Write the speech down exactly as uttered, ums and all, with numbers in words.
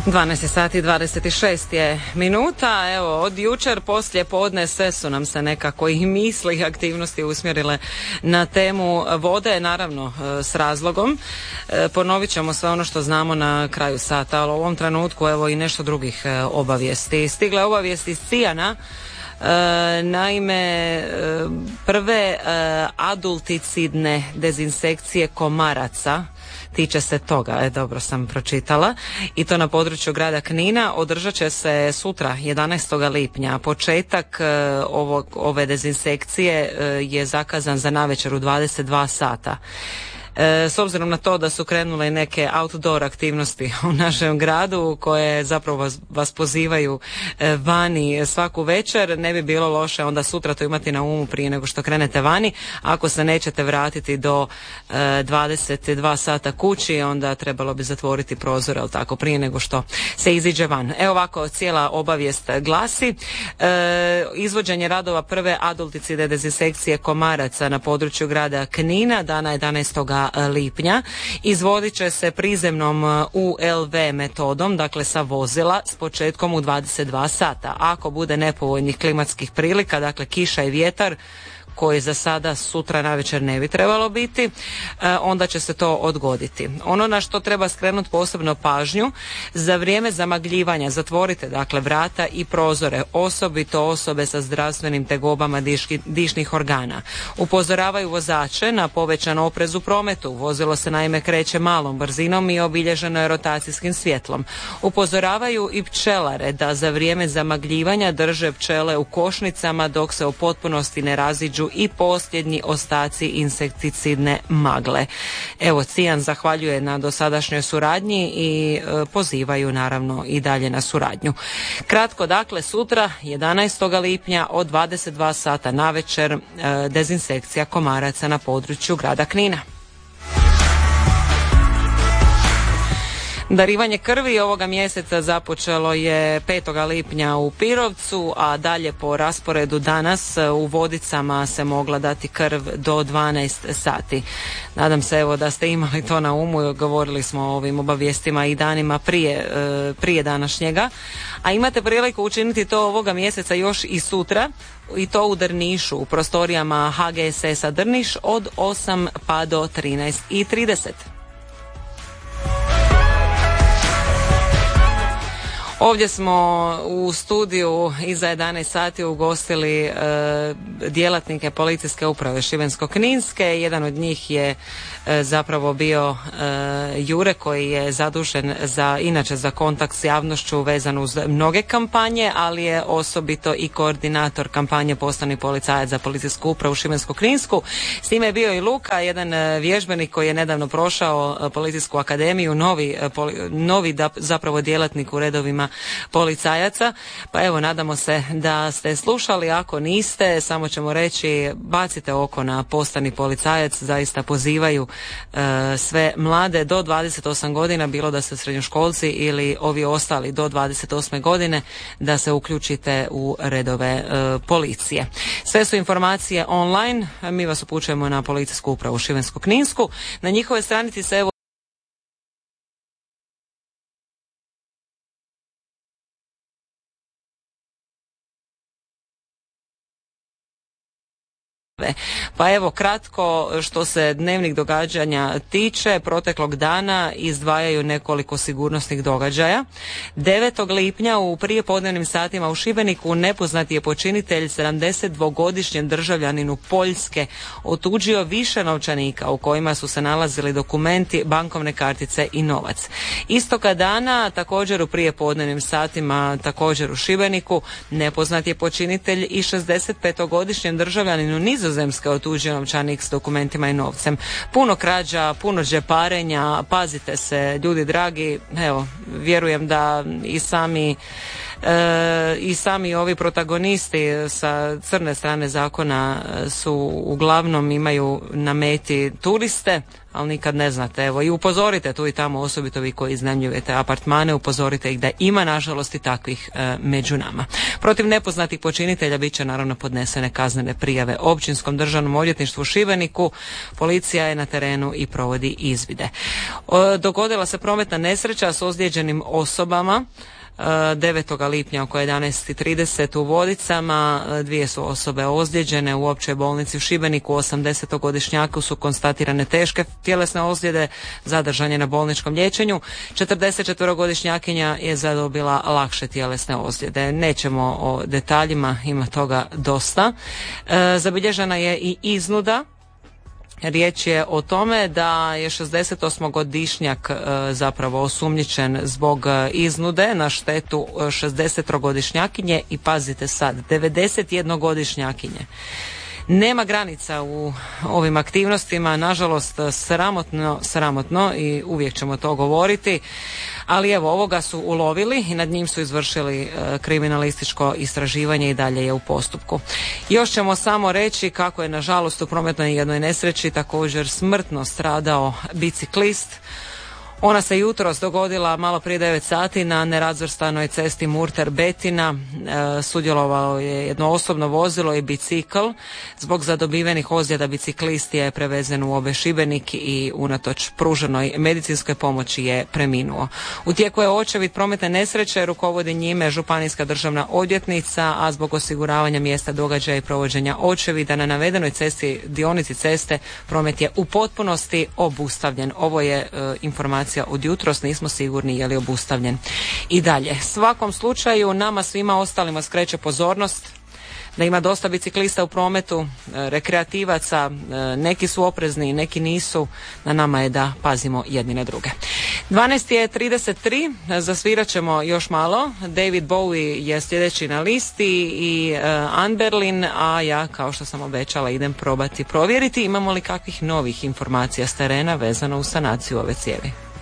dvanaest sati i dvadeset šest je minuta. Evo, od jučer poslije podne sve su nam se nekako i misli i aktivnosti usmjerile na temu vode, naravno s razlogom. E, ponovit ćemo sve ono što znamo na kraju sata, ali u ovom trenutku evo i nešto drugih obavijesti. Stigle obavijesti iz Cijana. E, naime, e, prve e, adulticidne dezinsekcije komaraca, tiče se toga, e, dobro sam pročitala, i to na području grada Knina, održat će se sutra jedanaestog lipnja. Početak e, ovog, ove dezinsekcije e, je zakazan za navečer u dvadeset dva sata. E, s obzirom na to da su krenule neke outdoor aktivnosti u našem gradu koje zapravo vas, vas pozivaju e, vani svaku večer, ne bi bilo loše onda sutra to imati na umu prije nego što krenete vani. Ako se nećete vratiti do e, dvadeset dva sata kući, onda trebalo bi zatvoriti prozor, ali tako, prije nego što se iziđe van. Evo ovako cijela obavijest glasi. E, izvođenje radova prve adulticide dezinsekcije komaraca na području grada Knina dana jedanaestog lipnja izvodit će se prizemnom U L V metodom, dakle sa vozila, s početkom u dvadeset dva sata. Ako bude nepovoljnih klimatskih prilika, dakle kiša i vjetar, koji za sada sutra navečer ne bi trebalo biti, onda će se to odgoditi. Ono na što treba skrenuti posebno pažnju, za vrijeme zamagljivanja zatvorite dakle vrata i prozore, osobito osobe sa zdravstvenim tegobama diški, dišnih organa. Upozoravaju vozače na povećan oprez u prometu. Vozilo se naime kreće malom brzinom i obilježeno je rotacijskim svjetlom. Upozoravaju i pčelare da za vrijeme zamagljivanja drže pčele u košnicama dok se u potpunosti ne raziđu i posljednji ostaci insekticidne magle. Evo, Cijan zahvaljuje na dosadašnjoj suradnji i e, pozivaju naravno i dalje na suradnju. Kratko, dakle, sutra jedanaestog lipnja od dvadeset dva sata navečer e, dezinsekcija komaraca na području grada Knina. Darivanje krvi ovoga mjeseca započelo je petog lipnja u Pirovcu, a dalje po rasporedu danas u Vodicama se mogla dati krv do dvanaest sati. Nadam se evo da ste imali to na umu, govorili smo o ovim obavijestima i danima prije, prije današnjega, a imate priliku učiniti to ovoga mjeseca još i sutra, i to u Drnišu, u prostorijama H G S S-a Drniš od osam pa do trinaest i trideset. Ovdje smo u studiju iza jedanaest sati ugostili e, djelatnike policijske uprave Šibensko-kninske. Jedan od njih je e, zapravo bio e, Jure, koji je zadužen za, inače za kontakt s javnošću vezan uz mnoge kampanje, ali je osobito i koordinator kampanje Postani policajac za policijsku upravu Šibensko-kninsku. S time je bio i Luka, jedan vježbenik koji je nedavno prošao policijsku akademiju, novi, poli, novi da, zapravo djelatnik u redovima policajaca. Pa evo, nadamo se da ste slušali. Ako niste, samo ćemo reći, bacite oko na Postani policajac. Zaista pozivaju e, sve mlade do dvadeset osam godina, bilo da ste srednjoškolci ili ovi ostali do dvadeset osme godine, da se uključite u redove e, policije. Sve su informacije online. Mi vas upućujemo na policijsku upravu Šibensko-kninsku. Na njihove stranici se evo Pa evo kratko što se dnevnih događanja tiče, proteklog dana izdvajaju nekoliko sigurnosnih događaja. devetog lipnja u prijepodnevnim satima u Šibeniku nepoznati je počinitelj, sedamdesetdvogodišnjem državljaninu Poljske, otuđio više novčanika u kojima su se nalazili dokumenti, bankovne kartice i novac. Istoga dana, također u prijepodnevnim satima, također u Šibeniku, nepoznat je počinitelj i šezdesetpetogodišnjem državljaninu Nizozemske otuđio novčanik s dokumentima i novcem. Puno krađa, puno džeparenja, pazite se ljudi dragi, evo, vjerujem da i sami E, i sami ovi protagonisti sa crne strane zakona su uglavnom imaju na meti turiste, ali nikad ne znate. Evo, i upozorite tu i tamo, osobito vi koji iznajmljujete apartmane, upozorite ih da ima nažalost i takvih e, među nama. Protiv nepoznatih počinitelja bit će naravno podnesene kaznene prijave Općinskom državnom odvjetništvu u Šibeniku. Policija je na terenu i provodi izvide. E, dogodila se prometna nesreća s ozlijeđenim osobama devetog lipnja oko jedanaest i trideset u Vodicama. Dvije su osobe ozlijeđene u općoj bolnici u Šibeniku. osamdesetogodišnjaku su konstatirane teške tjelesne ozljede, zadržan je na bolničkom liječenju. četrdesetčetverogodišnjakinja je zadobila lakše tjelesne ozljede. Nećemo o detaljima, ima toga dosta. E, zabilježena je i iznuda. Riječ je o tome da je šezdesetosmogodišnjak e, zapravo osumnjičen zbog iznude na štetu šezdesettrogodišnjakinje i pazite sad, devedesetjednogodišnjakinje. Nema granica u ovim aktivnostima, nažalost sramotno, sramotno i uvijek ćemo to govoriti, ali evo ovoga su ulovili i nad njim su izvršili e, kriminalističko istraživanje i dalje je u postupku. Još ćemo samo reći kako je nažalost u prometnoj jednoj nesreći također smrtno stradao biciklist. Ona se jutros dogodila malo prije devet sati na nerazvrstanoj cesti Murter-Betina. E, sudjelovao je jedno osobno vozilo i bicikl. Zbog zadobivenih ozljeda biciklist je prevezen u Obe Šibenik i unatoč pruženoj medicinskoj pomoći je preminuo. U tijeku je očevid prometne nesreće, rukovodi njime županijska državna odvjetnica, a zbog osiguravanja mjesta događaja i provođenja očevida na navedenoj cesti, dionici ceste, promet je u potpunosti obustavljen. Ovo je e, informacija od jutros, nismo sigurni je li obustavljen i dalje. Svakom slučaju nama svima ostalima skreće pozornost da ima dosta biciklista u prometu, rekreativaca, neki su oprezni, neki nisu, na nama je da pazimo jedni na druge. dvanaest je trideset tri, zasvirat ćemo još malo. David Bowie je sljedeći na listi i uh, Anne Berlin, a ja, kao što sam obećala, idem probati provjeriti imamo li kakvih novih informacija s terena vezano uz sanaciju ove cijevi.